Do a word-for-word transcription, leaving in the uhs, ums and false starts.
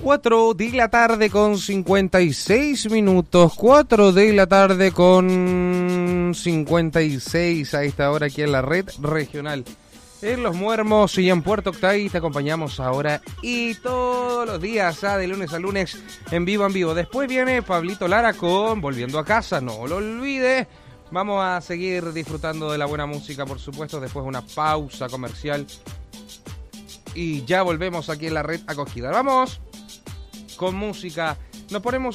cuatro de la tarde con cincuenta y seis minutos. cuatro de la tarde con cincuenta y seis a esta hora aquí en la red regional. En Los Muermos y en Puerto Octay te acompañamos ahora y todos los días, ¿ah? De lunes a lunes, en vivo, en vivo. Después viene Pablito Lara con Volviendo a Casa, no lo olvides. Vamos a seguir disfrutando de la buena música, por supuesto, después de una pausa comercial. Y ya volvemos aquí en la red acogida. Vamos con música. Nos ponemos